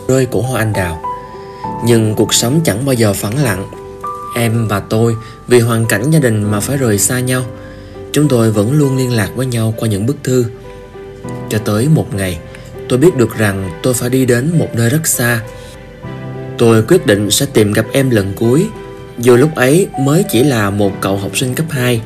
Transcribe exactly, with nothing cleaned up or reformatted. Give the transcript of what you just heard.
rơi của hoa anh đào. Nhưng cuộc sống chẳng bao giờ phẳng lặng. Em và tôi vì hoàn cảnh gia đình mà phải rời xa nhau. Chúng tôi vẫn luôn liên lạc với nhau qua những bức thư. Cho tới một ngày, tôi biết được rằng tôi phải đi đến một nơi rất xa. Tôi quyết định sẽ tìm gặp em lần cuối, dù lúc ấy mới chỉ là một cậu học sinh cấp hai.